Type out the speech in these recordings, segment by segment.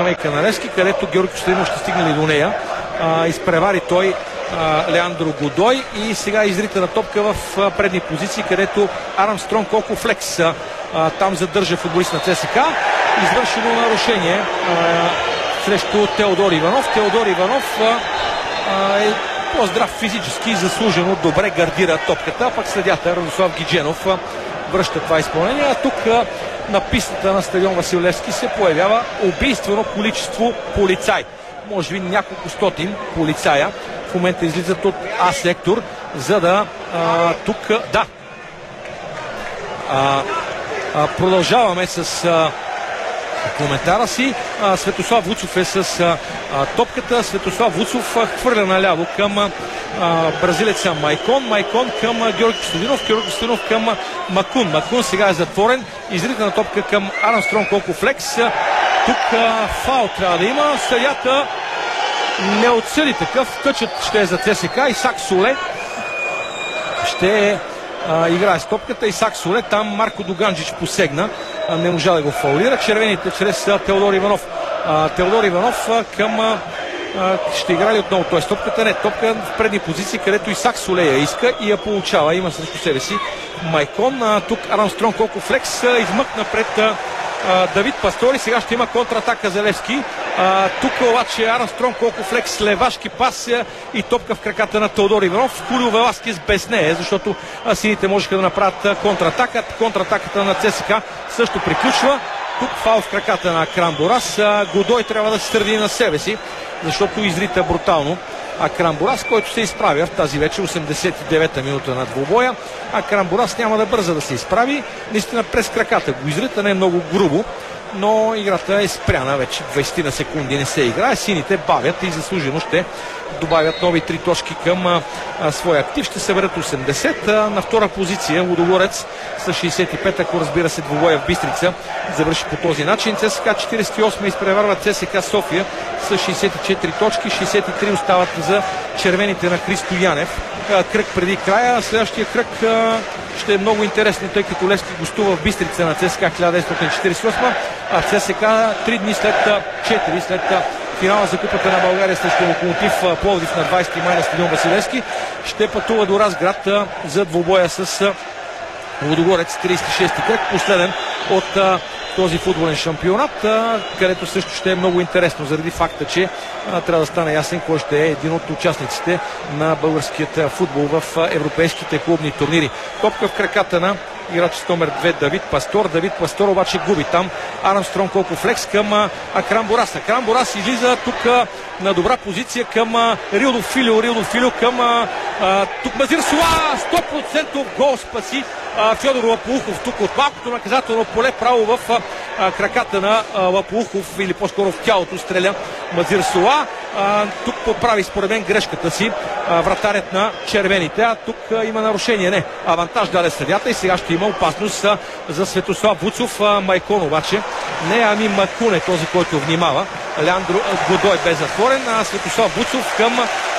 скамейка на Левски, където Георги Костадинов ще стигне ли до нея. Изпревари той Леандро Годой и сега изритана топка в предни позиции, където Армстронг Коко Флекс там задържа футболист на ЦСКА. Извършено нарушение срещу Теодор Иванов. Теодор Иванов е по-здрав физически и заслужено добре гардира топката, пък съдията Радослав Гидженов връща това изпълнение. А тук на пистата на стадион Васил Левски се появява убийствено количество полицаи. Може би няколко стотин полицая в момента излизат от А-сектор, за да продължаваме с коментара си. Светослав Вуцов е с топката. Светослав Вуцов хвърля наляво към бразилеца Майкон. Майкон към Георги Костадинов. Георги Костадинов към Макун. Макун сега е затворен. Изритана топка към Армстронг Коко Флекс. Тук фаул трябва да има. Съдията не отсъди такъв. Тъчът ще е за ЦСКА. Исак Соле ще играе с топката. Исак Соле. Там Марко Доганджич посегна. Не можа да го фаулира. Червените чрез Теодор Иванов. Теодор Иванов към ще играе ли отново той с топката? Не, топка в предни позиции, където Исак Соле я иска и я получава. Има срещу себе си Майкон. Тук Армстронг Коко Флекс измъкна пред Давид Пастори. Сега ще има контратака за Левски. Тук обаче Армстронг Коко Флекс, левашки пас и топка в краката на Теодор Иванов. Хулио Веласкес без нея, защото сините можеха да направят контратака. Контратаката на ЦСКА също приключва. Тук фаул в краката на Акрам Борас. Годой трябва да се сърди на себе си, защото изрита брутално Акрам Борас, който се изправя в тази вече 89-та минута на двубоя. Акрам Борас няма да бърза да се изправи. Наистина през краката го изрита, не е много грубо, но играта е спряна вече 20 на секунди, не се играе. Сините бавят и заслужено ще добавят нови 3 точки към своя актив. Ще съберат 80. На втора позиция Лудогорец с 65, ако разбира се двубоя в Бистрица завърши по този начин. ЦСКА 48 изпреварва ЦСКА София с 64 точки. 63 остават за червените на Христо Янев. Кръг преди края. Следващия кръг ще е много интересно, тъй като Левски гостува в Бистрица на ЦСКА 1948, а ЦСКА 3 дни след 4 след финала за Купата на България срещу Локомотив Пловдив на 20 май на стадион Васил Левски ще пътува до Разград за двубоя с Лудогорец. 36-ти кръг, последен от този футболен шампионат, където също ще е много интересно, заради факта, че трябва да стане ясен кой ще е един от участниците на българският футбол в европейските клубни турнири. Топка в краката на играч с номер 2 Давид Пастор. Давид Пастор обаче губи там Армстронг Коко Флекс към Акрам Борас. Акрам Борас излиза тук на добра позиция към Рилдо Филио към тук Мазир Суа. 100% гол спаси Фьодор Лапоухов тук от малкото наказателно поле, право в краката на Лапоухов, или по-скоро в тялото стреля Мазир Суа. Тук поправи според мен грешката си вратарят на червените, а тук има нарушение. Не, авантаж даде съдята и сега ще има опасност за Светослав Вуцов. Майкон обаче не, ами Макун е този, който внимава. Леандро Годой бе затворен, а Светослав Вуцов към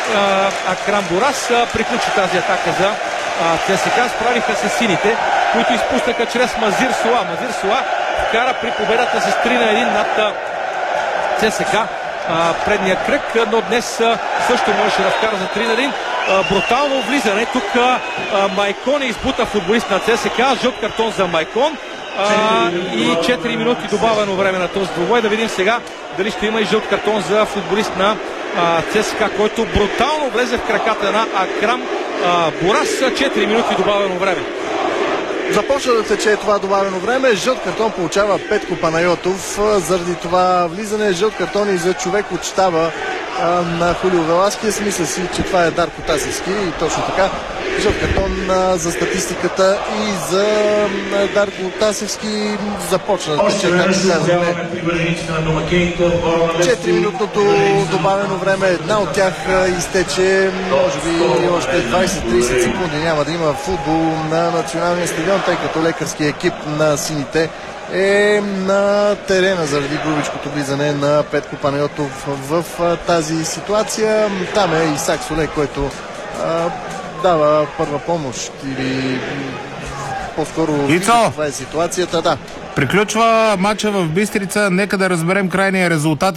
Акрам Борас. Приключи тази атака за ЦСКА. Справиха се сините, които изпуснаха чрез Мазир Суа. Мазир Суа вкара при победата с 3-1 над ЦСКА предния кръг, но днес също можеше да вкара за 3-1. Брутално влизане. Тук Майкон избута футболист на ЦСКА. Жълт картон за Майкон. И 4 минути добавено време на този двубой. Да видим сега дали ще има и жълт картон за футболист на ЦСКА, който брутално влезе в краката на Акрам Борас. 4 минути добавено време. Започва да тече това добавено време. Жълт картон получава Петко Панайотов заради това влизане. Жълт картон и за човек от щаба на Хулио Веласкес. Мисля си, че това е Дарко Тасевски и точно така. Жълт картон за статистиката и за Дарко Тасевски започна да тече, както казваме. 4-минутното добавено време. Една от тях изтече. Може би още 20-30 секунди няма да има футбол на националния стадион, тъй като лекарския екип на сините е на терена заради грубичкото влизане на Петко Панайотов в тази ситуация. Там е Исак Соле, който дава първа помощ или по-скоро това е ситуацията. Да. Приключва матча в Бистрица. Нека да разберем крайния резултат.